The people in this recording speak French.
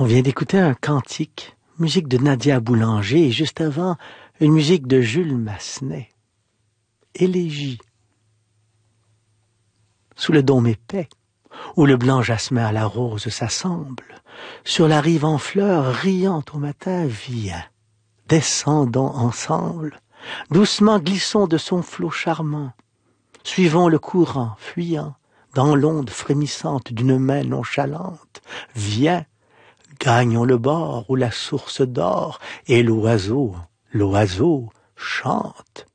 On vient d'écouter un cantique, musique de Nadia Boulanger, et juste avant, une musique de Jules Massenet. Élégie. Sous le dôme épais, où le blanc jasmin à la rose s'assemble, sur la rive en fleurs, riant au matin, viens, descendons ensemble, doucement glissons de son flot charmant, suivons le courant, fuyant, dans l'onde frémissante d'une main nonchalante, viens, gagnons le bord où la source dort et l'oiseau chante.